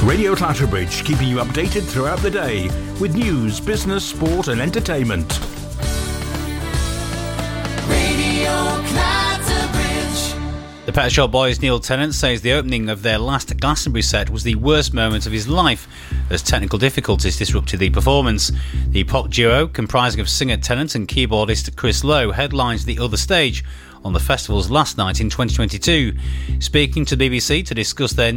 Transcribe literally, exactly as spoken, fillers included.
Radio Clatterbridge, keeping you updated throughout the day with news, business, sport and entertainment. Radio Clatterbridge. The Pet Shop Boys' Neil Tennant says the opening of their last Glastonbury set was the worst moment of his life as technical difficulties disrupted the performance. The pop duo, comprising of singer Tennant and keyboardist Chris Lowe, headlines the other stage on the festival's last night in twenty twenty-two. Speaking to the B B C to discuss their